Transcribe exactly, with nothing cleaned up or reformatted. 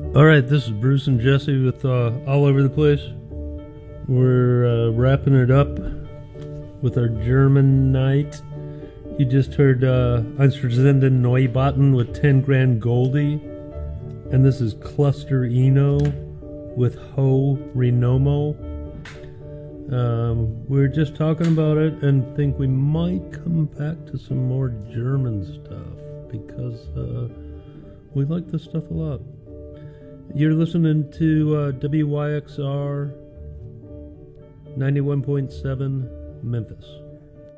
All right, this is Bruce and Jesse with uh, All Over the Place. We're uh, wrapping it up with our German night. You just heard uh, Einstürzende Neubauten with ten Grand Goldie. And this is Cluster Eno with Ho Rinomo. Um, we we're just talking about it and think we might come back to some more German stuff because uh, we like this stuff a lot. You're listening to uh, W Y X R ninety-one point seven Memphis.